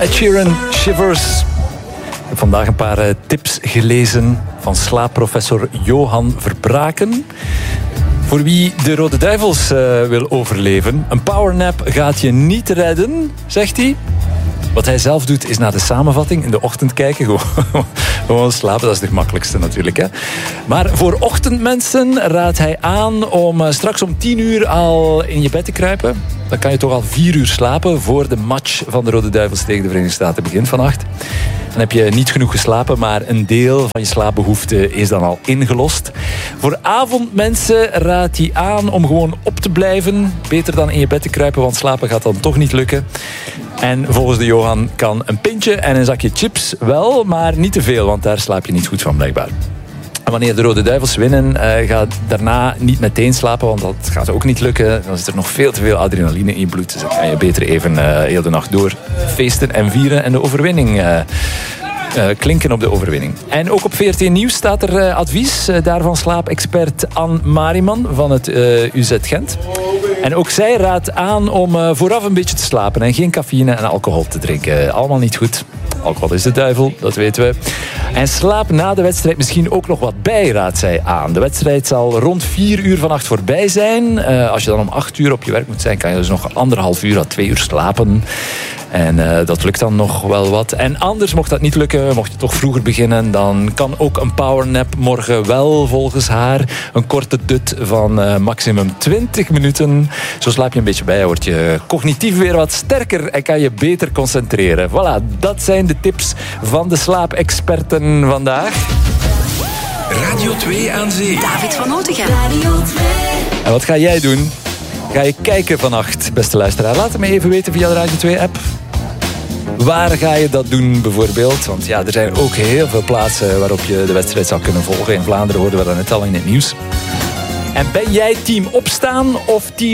Ed Sheeran, Shivers. Ik heb vandaag een paar tips gelezen van slaapprofessor Johan Verbraken. Voor wie de Rode Duivels wil overleven. Een powernap gaat je niet redden, zegt hij. Wat hij zelf doet is naar de samenvatting in de ochtend kijken. Gewoon slapen, dat is het makkelijkste natuurlijk. Hè? Maar voor ochtendmensen raadt hij aan om straks om 10 uur al in je bed te kruipen. Dan kan je toch al 4 uur slapen voor de match van de Rode Duivels tegen de Verenigde Staten begint vannacht. Dan heb je niet genoeg geslapen, maar een deel van je slaapbehoefte is dan al ingelost. Voor avondmensen raadt hij aan om gewoon op te blijven. Beter dan in je bed te kruipen, want slapen gaat dan toch niet lukken. En volgens de Johan kan een pintje en een zakje chips wel, maar niet te veel, want daar slaap je niet goed van blijkbaar. En wanneer de Rode Duivels winnen, ga daarna niet meteen slapen, want dat gaat ook niet lukken. Dan zit er nog veel te veel adrenaline in je bloed. Dus dan kan je beter even heel de nacht door feesten en vieren en de overwinning klinken op de overwinning. En ook op VRT Nieuws staat er advies. Daarvan slaapexpert Anne Mariman van het UZ Gent. En ook zij raadt aan om vooraf een beetje te slapen en geen cafeïne en alcohol te drinken. Allemaal niet goed. Alcohol is de duivel, dat weten we. En slaap na de wedstrijd misschien ook nog wat bij, raadt zij aan. De wedstrijd zal rond 4 uur vannacht voorbij zijn. Als je dan om 8 uur op je werk moet zijn, kan je dus nog 1,5 uur à 2 uur slapen. En dat lukt dan nog wel wat. En anders mocht dat niet lukken, mocht je toch vroeger beginnen, dan kan ook een powernap morgen wel volgens haar. Een korte dut van maximum 20 minuten. Zo slaap je een beetje bij, word je cognitief weer wat sterker en kan je beter concentreren. Voilà, dat zijn de tips van de slaapexperten vandaag. Radio 2 aan zee. David van Otegem. En wat ga jij doen? Ga je kijken vannacht, beste luisteraar? Laat het me even weten via de Radio 2-app. Waar ga je dat doen bijvoorbeeld? Want ja, er zijn ook heel veel plaatsen waarop je de wedstrijd zou kunnen volgen. In Vlaanderen hoorden we dat net al in het nieuws. En ben jij team opstaan of team